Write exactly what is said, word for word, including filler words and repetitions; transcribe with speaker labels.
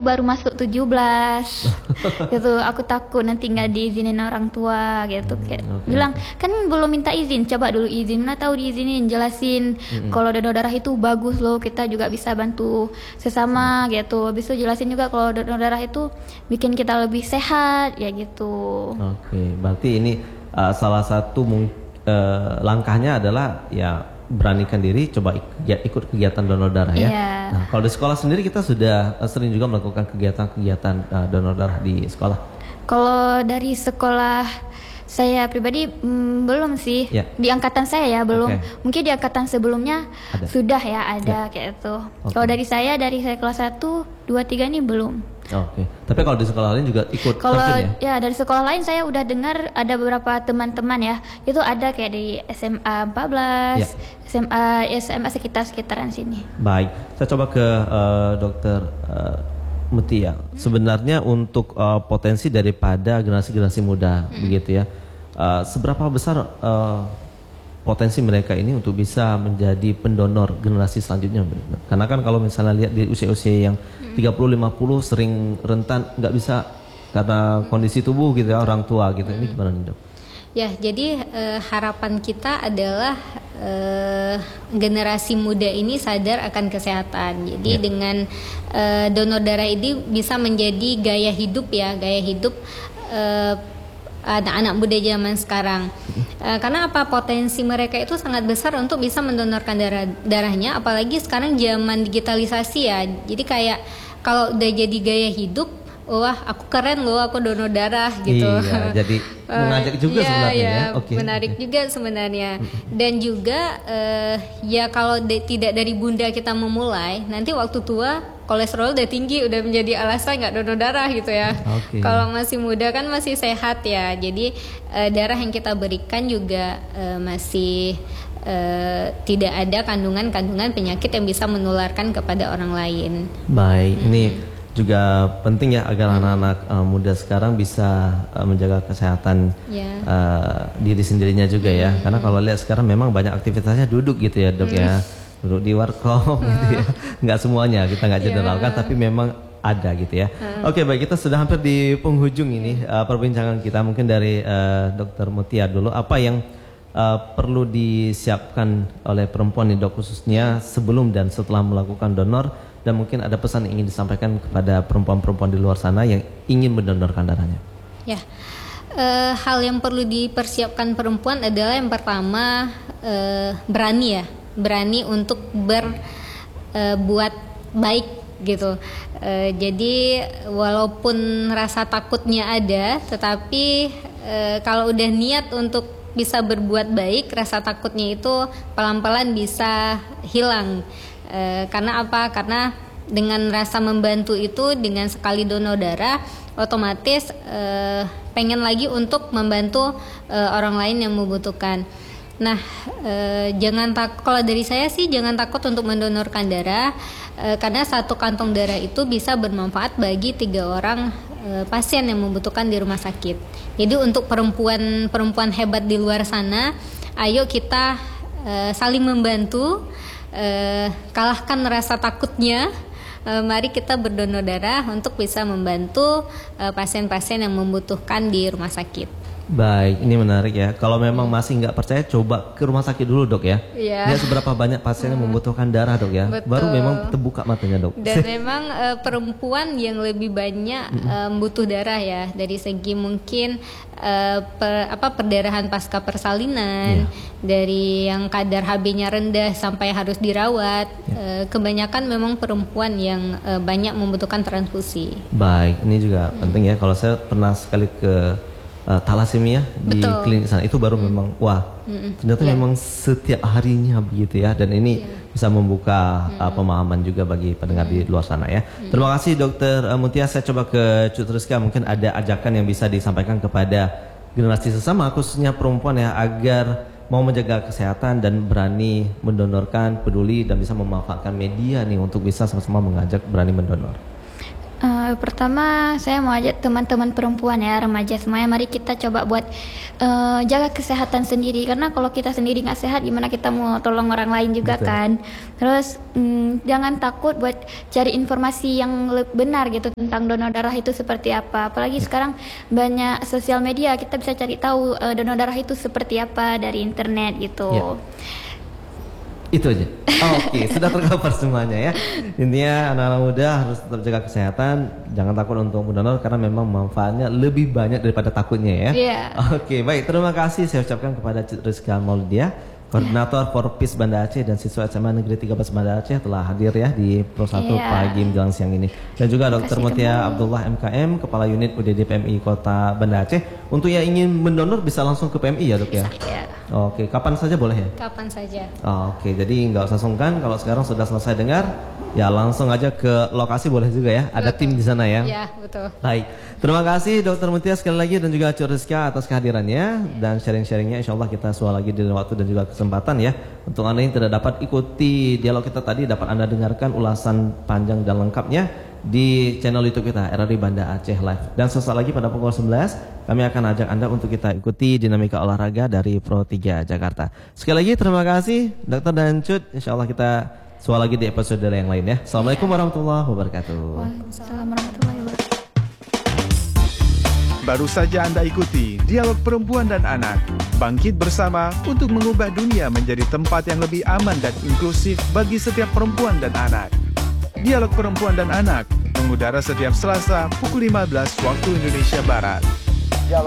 Speaker 1: baru masuk tujuh belas gitu. Aku takut nanti nggak diizinin orang tua gitu. Kayak
Speaker 2: okay.
Speaker 1: bilang kan belum minta izin, coba dulu izin, mana tahu diizinin, jelasin mm-hmm. kalau donor darah itu bagus loh, kita juga bisa bantu sesama gitu. Habis itu jelasin juga kalau donor darah itu bikin kita lebih sehat ya gitu.
Speaker 2: Oke, okay. Berarti ini uh, salah satu uh, langkahnya adalah ya beranikan diri, coba ikut kegiatan donor darah ya.
Speaker 1: Yeah.
Speaker 2: Nah, kalau di sekolah sendiri kita sudah sering juga melakukan kegiatan-kegiatan uh, donor darah di sekolah.
Speaker 1: Kalau dari sekolah saya pribadi mm, belum sih. Yeah. Di angkatan saya ya belum. Okay. Mungkin di angkatan sebelumnya ada. Sudah ya ada yeah. kayak itu. Okay. Kalau dari saya dari saya kelas satu, dua, tiga ini belum.
Speaker 2: Oke. Okay. Tapi kalau di sekolah lain juga ikut
Speaker 1: kalau
Speaker 2: ya?
Speaker 1: Ya dari sekolah lain saya udah dengar ada beberapa teman-teman ya, itu ada kayak di S M A empat belas, yeah. S M A S M A sekitar-sekitaran sini.
Speaker 2: Baik, saya coba ke uh, dokter uh, Mutia. Sebenarnya untuk uh, potensi daripada generasi-generasi muda hmm. begitu ya, uh, seberapa besar uh, potensi mereka ini untuk bisa menjadi pendonor generasi selanjutnya? Karena kan kalau misalnya lihat di usia-usia yang tiga puluh lima puluh sering rentan nggak bisa karena kondisi tubuh gitu ya, orang tua gitu. Ini gimana nih, Dok?
Speaker 3: Ya, jadi eh, harapan kita adalah eh, generasi muda ini sadar akan kesehatan. Jadi ya. dengan eh, donor darah ini bisa menjadi gaya hidup ya, gaya hidup eh, anak-anak muda zaman sekarang. Uh, karena apa, potensi mereka itu sangat besar untuk bisa mendonorkan darah darahnya, apalagi sekarang zaman digitalisasi ya. Jadi kayak kalau udah jadi gaya hidup, wah aku keren loh, aku donor darah gitu.
Speaker 2: Iya, jadi mengajak juga uh, sebenarnya
Speaker 3: ya.
Speaker 2: ya. Okay.
Speaker 3: Menarik juga sebenarnya. Dan juga uh, ya kalau de- tidak dari bunda kita memulai, nanti waktu tua kolesterol udah tinggi, udah menjadi alasan nggak donor darah gitu ya. Okay. Kalau masih muda kan masih sehat ya. Jadi uh, darah yang kita berikan juga uh, masih uh, tidak ada kandungan-kandungan penyakit yang bisa menularkan kepada orang lain.
Speaker 2: Baik, hmm. ini juga penting ya agar anak-anak uh, muda sekarang bisa uh, menjaga kesehatan yeah. uh, diri sendirinya juga ya. Hmm. Karena kalau lihat sekarang memang banyak aktivitasnya duduk gitu ya, Dok hmm. ya. Duduk di warkop gitu ya. Nggak semuanya kita nggak generalkan, yeah. tapi memang ada gitu ya. Hmm. Oke, baik, kita sudah hampir di penghujung ini uh, perbincangan kita. Mungkin dari uh, dokter Mutia dulu, apa yang uh, perlu disiapkan oleh perempuan nih, Dok, khususnya sebelum dan setelah melakukan donor, dan mungkin ada pesan yang ingin disampaikan kepada perempuan-perempuan di luar sana yang ingin mendonorkan darahnya.
Speaker 3: Ya, uh, hal yang perlu dipersiapkan perempuan adalah yang pertama uh, berani ya. berani untuk berbuat uh, baik gitu. Uh, jadi walaupun rasa takutnya ada, tetapi uh, kalau udah niat untuk bisa berbuat baik, rasa takutnya itu pelan-pelan bisa hilang. Uh, karena apa? Karena dengan rasa membantu itu, dengan sekali donor darah, otomatis uh, pengen lagi untuk membantu uh, orang lain yang membutuhkan. Nah, eh, jangan tak kalau dari saya sih jangan takut untuk mendonorkan darah, eh, karena satu kantong darah itu bisa bermanfaat bagi tiga orang eh, pasien yang membutuhkan di rumah sakit. Jadi untuk perempuan-perempuan hebat di luar sana, ayo kita eh, saling membantu, eh, kalahkan rasa takutnya. Eh, mari kita berdonor darah untuk bisa membantu eh, pasien-pasien yang membutuhkan di rumah sakit.
Speaker 2: Baik, ini menarik ya. Kalau memang masih nggak percaya, coba ke rumah sakit dulu, Dok ya.
Speaker 3: Iya.
Speaker 2: Lihat seberapa banyak pasien yang membutuhkan darah, Dok ya.
Speaker 3: Betul.
Speaker 2: Baru memang terbuka matanya, Dok.
Speaker 3: Dan memang uh, perempuan yang lebih banyak uh, butuh darah ya, dari segi mungkin uh, per, apa perdarahan pasca persalinan, yeah. dari yang kadar H B-nya rendah sampai harus dirawat. Yeah. Uh, kebanyakan memang perempuan yang uh, banyak membutuhkan transfusi.
Speaker 2: Baik, ini juga hmm. penting ya. Kalau saya pernah sekali ke Uh, talasemia di klinik sana, itu baru mm. memang wah mm-mm. ternyata yeah. memang setiap harinya begitu ya, dan ini yeah. bisa membuka mm. uh, pemahaman juga bagi pendengar mm. di luar sana ya. Mm. Terima kasih Dokter uh, Mutia. Saya coba ke Cut Rizka, mungkin ada ajakan yang bisa disampaikan kepada generasi sesama khususnya perempuan ya, agar mau menjaga kesehatan dan berani mendonorkan, peduli dan bisa memanfaatkan media nih untuk bisa sama-sama mengajak berani mendonor.
Speaker 1: Uh, pertama saya mau ajak teman-teman perempuan ya, remaja semuanya, mari kita coba buat uh, jaga kesehatan sendiri, karena kalau kita sendiri nggak sehat gimana kita mau tolong orang lain juga. Betul. Kan. Terus um, jangan takut buat cari informasi yang benar gitu tentang donor darah itu seperti apa, apalagi ya. Sekarang banyak sosial media, kita bisa cari tahu uh, donor darah itu seperti apa dari internet gitu. Ya.
Speaker 2: Itu aja. Oke, okay, sudah tercover semuanya ya. Intinya anak-anak muda harus tetap jaga kesehatan, jangan takut untuk mendonor karena memang manfaatnya lebih banyak daripada takutnya ya.
Speaker 1: Yeah.
Speaker 2: Oke, okay, baik, terima kasih saya ucapkan kepada Cik Rizka Maulidia, Koordinator Forpis Banda Aceh dan siswa S M A Negeri tiga belas Banda Aceh telah hadir ya di Pro satu yeah. pagi menjelang siang ini. Dan juga Dokter Mutia Abdullah M K M, Kepala Unit U D D P M I Kota Banda Aceh. Untuk yang ingin mendonor bisa langsung ke P M I ya dok ya?
Speaker 1: Yeah.
Speaker 2: Oke, kapan saja boleh ya?
Speaker 3: Kapan saja.
Speaker 2: Oke, jadi nggak usah sungkan kalau sekarang sudah selesai dengar, ya langsung aja ke lokasi boleh juga ya. Ada betul. Tim di sana ya.
Speaker 3: Iya, betul.
Speaker 2: Baik, terima kasih Dokter Mutia sekali lagi dan juga Cik Rizka atas kehadirannya dan sharing-sharingnya. Insya Allah kita suah lagi di waktu dan juga kesempatan ya. Untuk Anda yang tidak dapat ikuti dialog kita tadi, dapat Anda dengarkan ulasan panjang dan lengkapnya di channel YouTube kita R R I Banda Aceh Live. Dan sesaat lagi pada pukul sebelas kami akan ajak Anda untuk kita ikuti dinamika olahraga dari Pro tiga Jakarta. Sekali lagi terima kasih Dokter dan Cut. Insya Allah kita suah lagi di episode yang lain ya. Assalamualaikum warahmatullahi wabarakatuh.
Speaker 1: Waalaikumsalam warahmatullahi wabarakatuh.
Speaker 4: Baru saja Anda ikuti Dialog Perempuan dan Anak. Bangkit bersama untuk mengubah dunia menjadi tempat yang lebih aman dan inklusif bagi setiap perempuan dan anak. Dialog Perempuan dan Anak mengudara setiap Selasa pukul lima belas waktu Indonesia Barat.